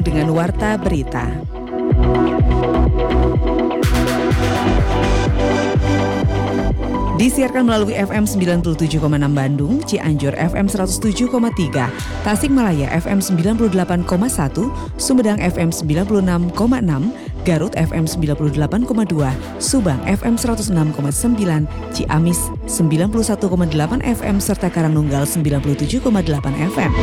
dengan Warta Berita. Disiarkan melalui FM 97,6 Bandung, Cianjur FM 107,3, Tasikmalaya FM 98,1, Sumedang FM 96,6, Garut FM 98,2, Subang FM 106,9, Ciamis 91,8 FM, serta Karangnunggal 97,8 FM.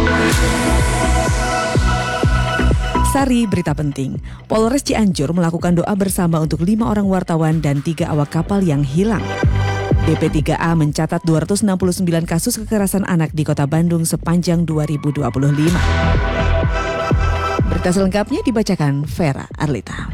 Sari berita penting. Polres Cianjur melakukan doa bersama untuk 5 orang wartawan dan 3 awak kapal yang hilang. BP3A mencatat 269 kasus kekerasan anak di Kota Bandung sepanjang 2025. Berita selengkapnya dibacakan Vera Arlita.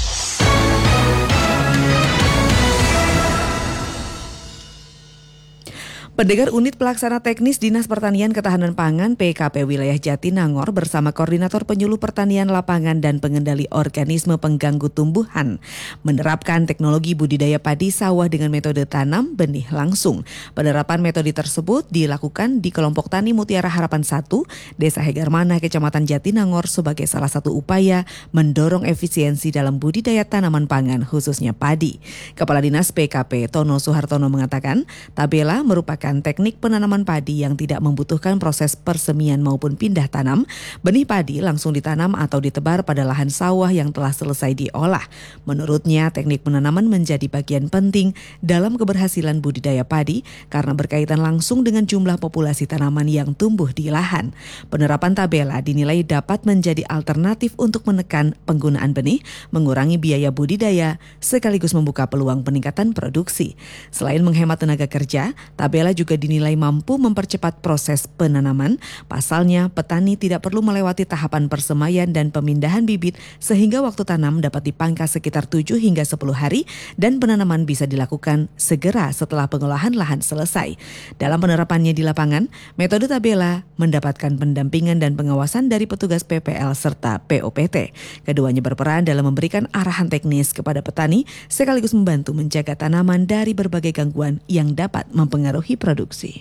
Pendengar Unit Pelaksana Teknis Dinas Pertanian Ketahanan Pangan PKP Wilayah Jatinangor bersama Koordinator Penyuluh Pertanian Lapangan dan Pengendali Organisme Pengganggu Tumbuhan menerapkan teknologi budidaya padi sawah dengan metode tanam benih langsung. Penerapan metode tersebut dilakukan di kelompok Tani Mutiara Harapan 1, Desa Hegarmana, Kecamatan Jatinangor sebagai salah satu upaya mendorong efisiensi dalam budidaya tanaman pangan khususnya padi. Kepala Dinas PKP Tono Suhartono mengatakan, tabela merupakan teknik penanaman padi yang tidak membutuhkan proses persemian maupun pindah tanam. Benih padi langsung ditanam atau ditebar pada lahan sawah yang telah selesai diolah. Menurutnya, teknik penanaman menjadi bagian penting dalam keberhasilan budidaya padi karena berkaitan langsung dengan jumlah populasi tanaman yang tumbuh di lahan. Penerapan tabela dinilai dapat menjadi alternatif untuk menekan penggunaan benih, mengurangi biaya budidaya, sekaligus membuka peluang peningkatan produksi. Selain menghemat tenaga kerja, tabela juga dinilai mampu mempercepat proses penanaman. Pasalnya, petani tidak perlu melewati tahapan persemaian dan pemindahan bibit sehingga waktu tanam dapat dipangkas sekitar 7 hingga 10 hari dan penanaman bisa dilakukan segera setelah pengolahan lahan selesai. Dalam penerapannya di lapangan, metode tabela mendapatkan pendampingan dan pengawasan dari petugas PPL serta POPT. Keduanya berperan dalam memberikan arahan teknis kepada petani sekaligus membantu menjaga tanaman dari berbagai gangguan yang dapat mempengaruhi produksi.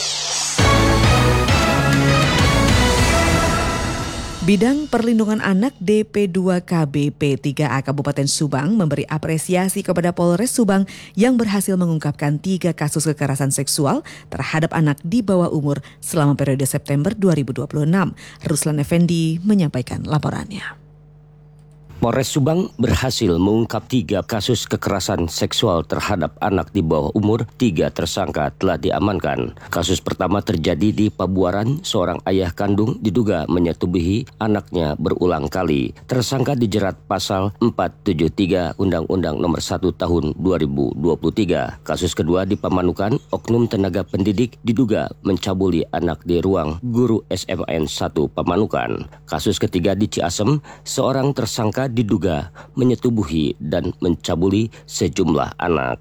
Bidang Perlindungan Anak DP2KB P3A Kabupaten Subang memberi apresiasi kepada Polres Subang yang berhasil mengungkapkan 3 kasus kekerasan seksual terhadap anak di bawah umur selama periode September 2026. Ruslan Effendi menyampaikan laporannya. Polres Subang berhasil mengungkap 3 kasus kekerasan seksual terhadap anak di bawah umur. 3 tersangka telah diamankan. Kasus pertama terjadi di Pabuaran. Seorang ayah kandung diduga menyetubuhi anaknya berulang kali. Tersangka dijerat pasal 473 Undang-Undang Nomor 1 Tahun 2023. Kasus kedua di Pamanukan. Oknum tenaga pendidik diduga mencabuli anak di ruang guru SMN 1 Pamanukan. Kasus ketiga di Ciasem. Seorang tersangka diduga menyetubuhi dan mencabuli sejumlah anak.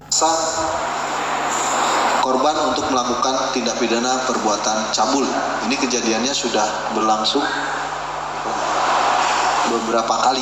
Korban untuk melakukan tindak pidana perbuatan cabul. Ini kejadiannya sudah berlangsung beberapa kali.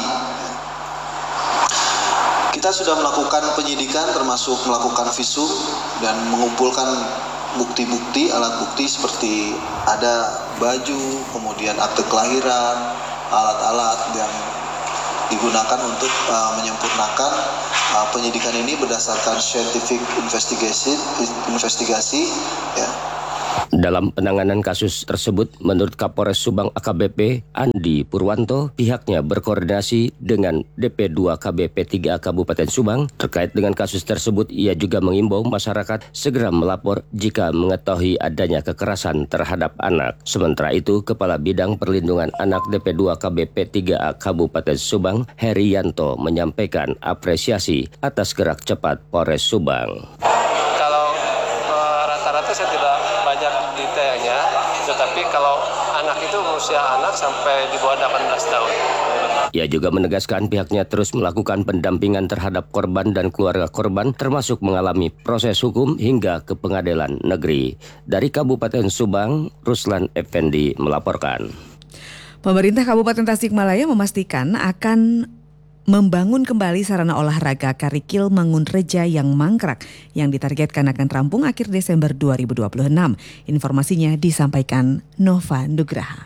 Kita sudah melakukan penyidikan termasuk melakukan visum dan mengumpulkan bukti-bukti, alat bukti seperti ada baju, kemudian akte kelahiran, alat-alat yang digunakan untuk menyempurnakan penyidikan ini berdasarkan scientific investigasi ya. Dalam penanganan kasus tersebut, menurut Kapolres Subang AKBP Andi Purwanto, pihaknya berkoordinasi dengan DP2 KBP 3A Kabupaten Subang. Terkait dengan kasus tersebut, ia juga mengimbau masyarakat segera melapor jika mengetahui adanya kekerasan terhadap anak. Sementara itu, Kepala Bidang Perlindungan Anak DP2 KBP 3A Kabupaten Subang, Herianto, menyampaikan apresiasi atas gerak cepat Polres Subang. Kalau rata-rata saya tidak banyak detailnya, tetapi kalau anak itu usia anak sampai di bawah 18 tahun. Ia juga menegaskan pihaknya terus melakukan pendampingan terhadap korban dan keluarga korban, termasuk mengalami proses hukum hingga ke pengadilan negeri. Dari Kabupaten Subang, Ruslan Effendi melaporkan. Pemerintah Kabupaten Tasikmalaya memastikan akan membangun kembali sarana olahraga Karikil Mangunreja yang mangkrak yang ditargetkan akan rampung akhir Desember 2026. Informasinya disampaikan Nova Nugraha.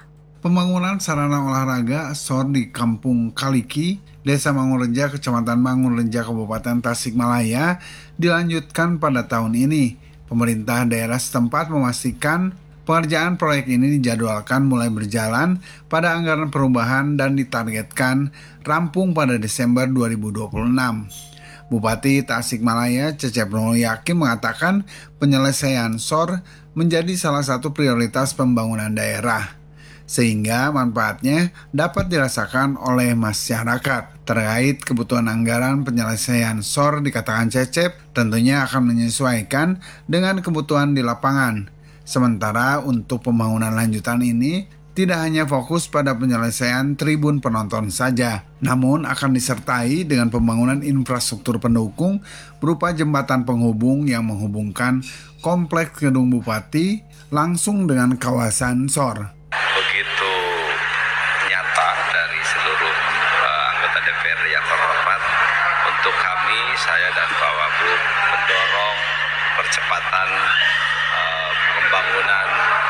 Pembangunan sarana olahraga SOR di Kampung Kaliki, Desa Mangunreja, Kecamatan Mangunreja, Kabupaten Tasikmalaya dilanjutkan pada tahun ini. Pemerintah daerah setempat memastikan pengerjaan proyek ini dijadwalkan mulai berjalan pada anggaran perubahan dan ditargetkan rampung pada Desember 2026. Bupati Tasikmalaya Cecep Nurul Yakin mengatakan penyelesaian SOR menjadi salah satu prioritas pembangunan daerah, sehingga manfaatnya dapat dirasakan oleh masyarakat. Terkait kebutuhan anggaran penyelesaian SOR, dikatakan Cecep tentunya akan menyesuaikan dengan kebutuhan di lapangan. Sementara untuk pembangunan lanjutan ini tidak hanya fokus pada penyelesaian tribun penonton saja, namun akan disertai dengan pembangunan infrastruktur pendukung berupa jembatan penghubung yang menghubungkan kompleks gedung Bupati langsung dengan kawasan SOR. Begitu nyata dari seluruh anggota DPR yang terhormat, untuk kami, saya dan Pak Wagub mendorong percepatan pembangunan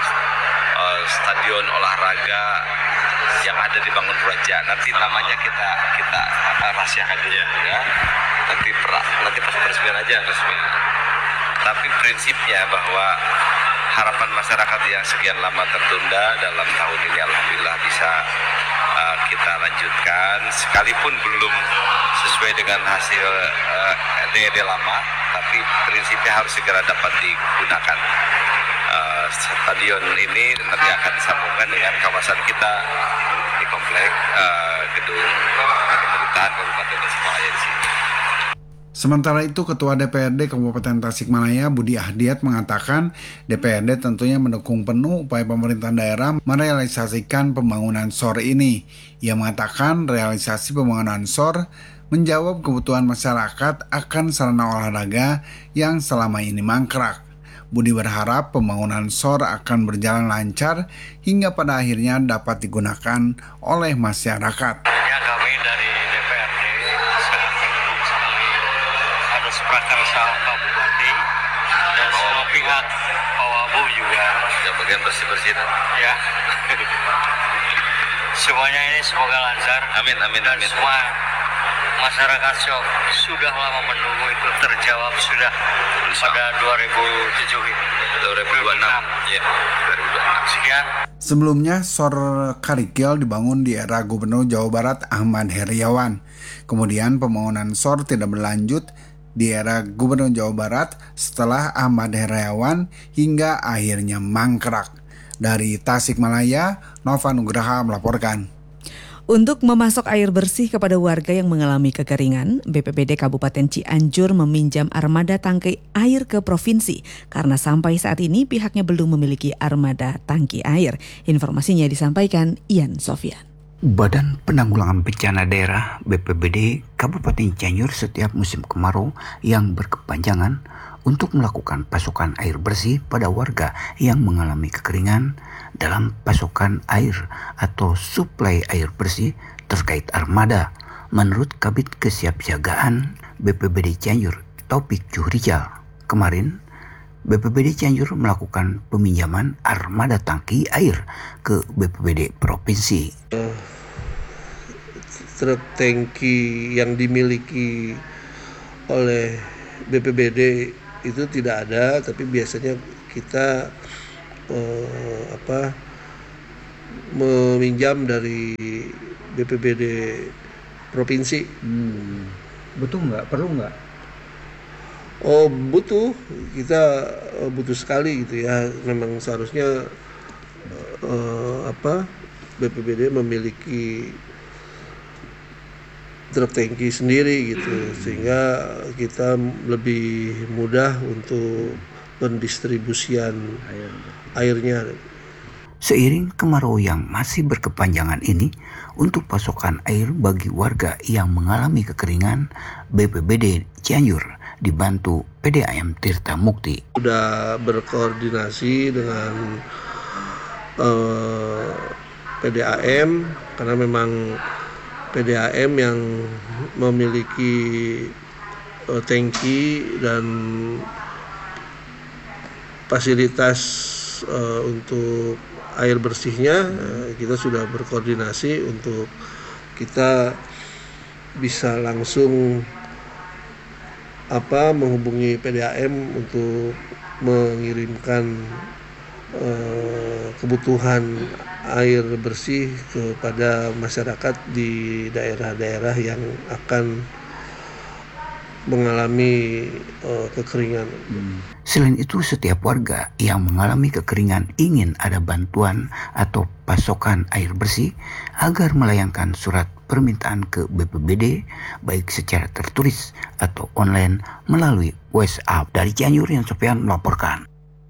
stadion olahraga yang ada di Mangunreja. Nanti namanya kita rahasiakan dulu ya. Nanti pas peresmian aja resmi. Tapi prinsipnya bahwa harapan masyarakat yang sekian lama tertunda dalam tahun ini alhamdulillah bisa kita lanjutkan, sekalipun belum sesuai dengan hasil DED lama, tapi prinsipnya harus segera dapat digunakan. Stadion ini nanti akan disambungkan dengan kawasan kita di komplek gedung pemerintahan Kabupaten Tasikmalaya di sini. Sementara itu, Ketua DPRD Kabupaten Tasikmalaya Budi Ahdiat mengatakan DPRD tentunya mendukung penuh upaya pemerintah daerah merealisasikan pembangunan SOR ini. Ia mengatakan realisasi pembangunan SOR menjawab kebutuhan masyarakat akan sarana olahraga yang selama ini mangkrak. Budi berharap pembangunan SOR akan berjalan lancar hingga pada akhirnya dapat digunakan oleh masyarakat. Ya, kami dari DPRD sekali ada prakarsa Pak Bupati dan semua pihak Pak Wabu juga. Yang bagian bersih-bersih. Ya. Semuanya ini semoga lancar. Amin. Dan semua masyarakat sudah lama menunggu itu terjawab sudah pada 2007 ini. 2026. Ya, 2026. Sekian. Sebelumnya, SOR Karikil dibangun di era Gubernur Jawa Barat Ahmad Heriawan. Kemudian pembangunan SOR tidak berlanjut di era Gubernur Jawa Barat setelah Ahmad Heriawan hingga akhirnya mangkrak. Dari Tasikmalaya, Nova Nugraha melaporkan. Untuk memasok air bersih kepada warga yang mengalami kekeringan, BPBD Kabupaten Cianjur meminjam armada tangki air ke provinsi karena sampai saat ini pihaknya belum memiliki armada tangki air. Informasinya disampaikan Ian Sofyan. Badan Penanggulangan Bencana Daerah BPBD Kabupaten Cianjur setiap musim kemarau yang berkepanjangan untuk melakukan pasokan air bersih pada warga yang mengalami kekeringan dalam pasokan air atau suplai air bersih terkait armada. Menurut Kabid Kesiapsiagaan BPBD Cianjur Taufik Juhrijal, kemarin BPBD Cianjur melakukan peminjaman armada tangki air ke BPBD Provinsi. Truk tangki yang dimiliki oleh BPBD itu tidak ada, tapi biasanya kita meminjam dari BPBD Provinsi. Butuh nggak? Perlu nggak? Oh, butuh. Kita butuh sekali gitu ya. Memang seharusnya BPBD memiliki truk tangki sendiri gitu, sehingga kita lebih mudah untuk pendistribusian airnya. Seiring kemarau yang masih berkepanjangan ini, untuk pasokan air bagi warga yang mengalami kekeringan, BPBD Cianjur dibantu PDAM Tirta Mukti. Sudah berkoordinasi dengan PDAM karena memang PDAM yang memiliki tangki dan fasilitas untuk air bersihnya kita sudah berkoordinasi untuk kita bisa langsung menghubungi PDAM untuk mengirimkan kebutuhan air bersih kepada masyarakat di daerah-daerah yang akan mengalami kekeringan. Selain itu, setiap warga yang mengalami kekeringan ingin ada bantuan atau pasokan air bersih agar melayangkan surat permintaan ke BPBD baik secara tertulis atau online melalui WhatsApp. Dari Cianjur, Yan Sofian melaporkan.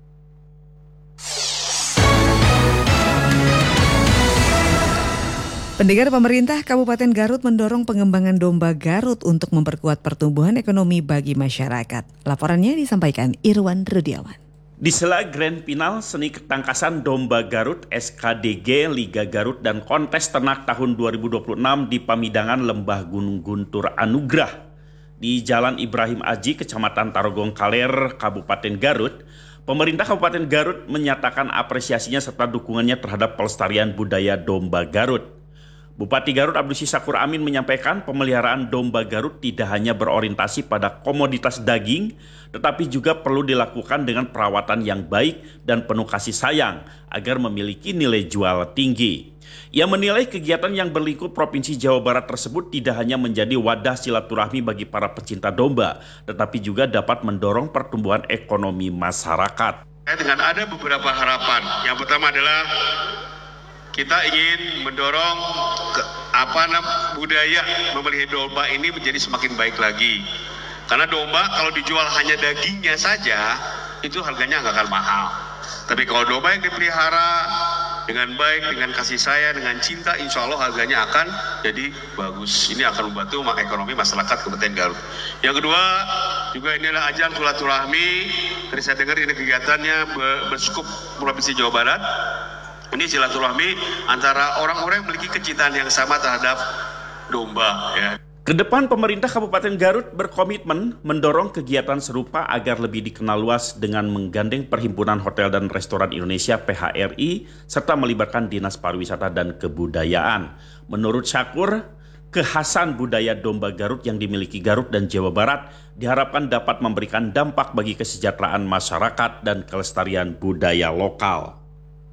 Pendengar, pemerintah Kabupaten Garut mendorong pengembangan domba Garut untuk memperkuat pertumbuhan ekonomi bagi masyarakat. Laporannya disampaikan Irwan Rudiawan. Di sela Grand Final Seni Ketangkasan Domba Garut SKDG Liga Garut dan Kontes Ternak tahun 2026 di Pamidangan Lembah Gunung Guntur Anugrah di Jalan Ibrahim Aji, Kecamatan Tarogong Kaler, Kabupaten Garut, pemerintah Kabupaten Garut menyatakan apresiasinya serta dukungannya terhadap pelestarian budaya domba Garut. Bupati Garut Abdul Syakur Amin menyampaikan pemeliharaan domba Garut tidak hanya berorientasi pada komoditas daging, tetapi juga perlu dilakukan dengan perawatan yang baik dan penuh kasih sayang agar memiliki nilai jual tinggi. Ia menilai kegiatan yang berlingkup Provinsi Jawa Barat tersebut tidak hanya menjadi wadah silaturahmi bagi para pecinta domba, tetapi juga dapat mendorong pertumbuhan ekonomi masyarakat. Dengan ada beberapa harapan. Yang pertama adalah kita ingin mendorong budaya memelihara domba ini menjadi semakin baik lagi. Karena domba kalau dijual hanya dagingnya saja, itu harganya nggak akan mahal. Tapi kalau domba yang dipelihara dengan baik, dengan kasih sayang, dengan cinta, insya Allah harganya akan jadi bagus. Ini akan membantu ekonomi masyarakat Kabupaten Garut. Yang kedua, juga ini adalah ajang silaturahmi. Tadi saya dengar ini kegiatannya berskup Provinsi Jawa Barat. Ini silaturahmi antara orang-orang yang memiliki kecintaan yang sama terhadap domba. Ya. Kedepan pemerintah Kabupaten Garut berkomitmen mendorong kegiatan serupa agar lebih dikenal luas dengan menggandeng Perhimpunan Hotel dan Restoran Indonesia PHRI serta melibatkan Dinas Pariwisata dan Kebudayaan. Menurut Syakur, kekhasan budaya domba Garut yang dimiliki Garut dan Jawa Barat diharapkan dapat memberikan dampak bagi kesejahteraan masyarakat dan kelestarian budaya lokal.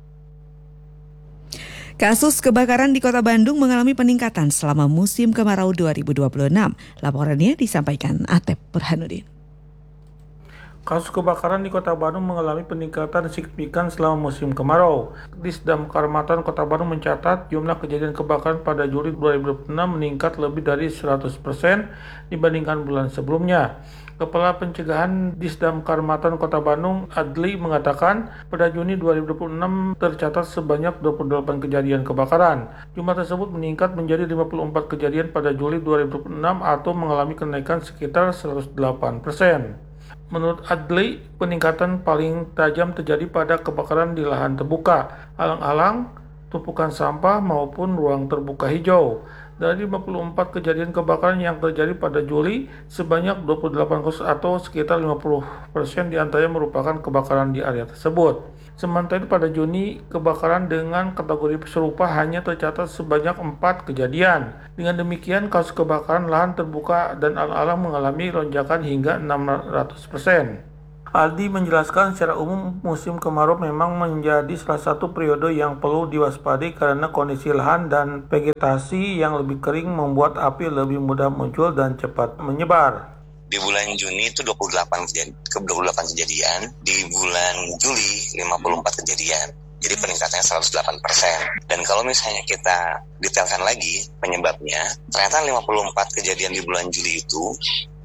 Kasus kebakaran di Kota Bandung mengalami peningkatan selama musim kemarau 2026. Laporannya disampaikan Atep Burhanuddin. Kasus kebakaran di Kota Bandung mengalami peningkatan signifikan selama musim kemarau. Disdamkar Matan Kota Bandung mencatat jumlah kejadian kebakaran pada Juli 2026 meningkat lebih dari 100% dibandingkan bulan sebelumnya. Kepala Pencegahan Disdamkar Matan Kota Bandung, Adli, mengatakan pada Juni 2026 tercatat sebanyak 28 kejadian kebakaran. Jumlah tersebut meningkat menjadi 54 kejadian pada Juli 2026 atau mengalami kenaikan sekitar 108%. Menurut Adli, peningkatan paling tajam terjadi pada kebakaran di lahan terbuka, alang-alang, tumpukan sampah maupun ruang terbuka hijau. Dari 54 kejadian kebakaran yang terjadi pada Juli, sebanyak 28 kasus atau sekitar 50% diantaranya merupakan kebakaran di area tersebut. Sementara itu pada Juni, kebakaran dengan kategori serupa hanya tercatat sebanyak 4 kejadian. Dengan demikian, kasus kebakaran lahan terbuka dan alang-alang mengalami lonjakan hingga 600%. Aldi menjelaskan secara umum musim kemarau memang menjadi salah satu periode yang perlu diwaspadai karena kondisi lahan dan vegetasi yang lebih kering membuat api lebih mudah muncul dan cepat menyebar. Di bulan Juni itu 28 kejadian, di bulan Juli 54 kejadian. Jadi peningkatannya 108%. Dan kalau misalnya kita detailkan lagi penyebabnya, ternyata 54 kejadian di bulan Juli itu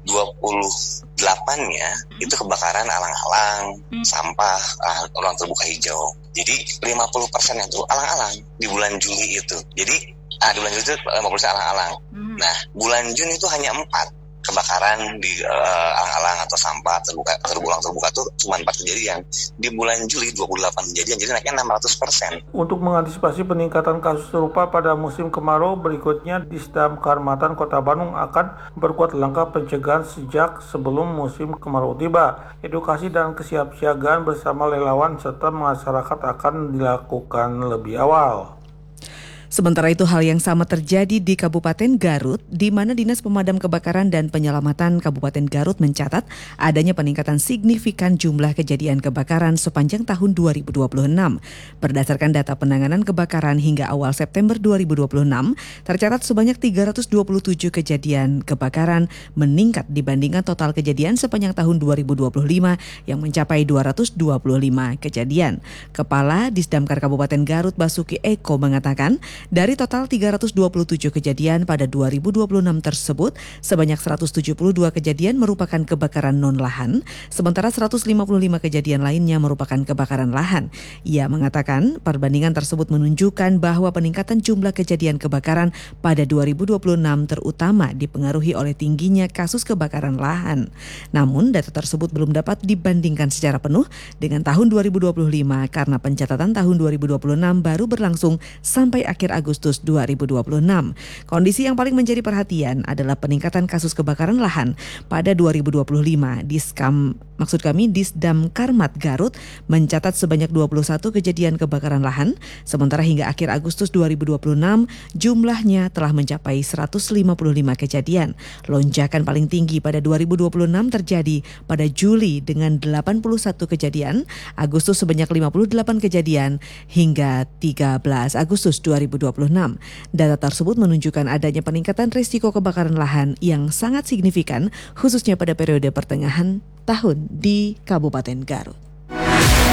28-nya itu kebakaran alang-alang, sampah, ruang terbuka hijau. Jadi 50% itu alang-alang di bulan Juli itu. Jadi di bulan Juli itu 50% alang-alang. Nah, bulan Juni itu hanya 4. kebakaran di alang-alang atau sampah terpulang terbuka tuh cuma 4 kejadian. Di bulan Juli 28 kejadian, jadi naiknya 600%. Untuk mengantisipasi peningkatan kasus serupa pada musim kemarau berikutnya, Disdam Kecamatan Kota Bandung akan berkuat langkah pencegahan sejak sebelum musim kemarau tiba. Edukasi dan kesiapsiagaan bersama relawan serta masyarakat akan dilakukan lebih awal. Sementara itu hal yang sama terjadi di Kabupaten Garut, di mana Dinas Pemadam Kebakaran dan Penyelamatan Kabupaten Garut mencatat adanya peningkatan signifikan jumlah kejadian kebakaran sepanjang tahun 2026. Berdasarkan data penanganan kebakaran hingga awal September 2026, tercatat sebanyak 327 kejadian kebakaran meningkat dibandingkan total kejadian sepanjang tahun 2025 yang mencapai 225 kejadian. Kepala Disdamkar Kabupaten Garut Basuki Eko mengatakan, dari total 327 kejadian pada 2026 tersebut, sebanyak 172 kejadian merupakan kebakaran non-lahan, sementara 155 kejadian lainnya merupakan kebakaran lahan. Ia mengatakan perbandingan tersebut menunjukkan bahwa peningkatan jumlah kejadian kebakaran pada 2026 terutama dipengaruhi oleh tingginya kasus kebakaran lahan. Namun data tersebut belum dapat dibandingkan secara penuh dengan tahun 2025 karena pencatatan tahun 2026 baru berlangsung sampai akhir Agustus 2026. Kondisi yang paling menjadi perhatian adalah peningkatan kasus kebakaran lahan pada 2025. Disdam Karmat Garut mencatat sebanyak 21 kejadian kebakaran lahan, sementara hingga akhir Agustus 2026 jumlahnya telah mencapai 155 kejadian. Lonjakan paling tinggi pada 2026 terjadi pada Juli dengan 81 kejadian, Agustus sebanyak 58 kejadian, hingga 13 Agustus 2026. Data tersebut menunjukkan adanya peningkatan risiko kebakaran lahan yang sangat signifikan, khususnya pada periode pertengahan tahun di Kabupaten Garut.